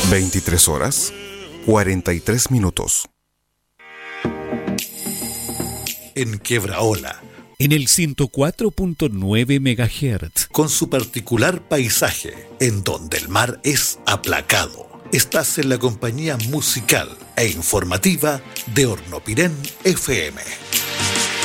23 horas, 43 minutos. En Quebraola, en el 104.9 MHz, con su particular paisaje, en donde el mar es aplacado. Estás en la compañía musical e informativa de Hornopirén FM.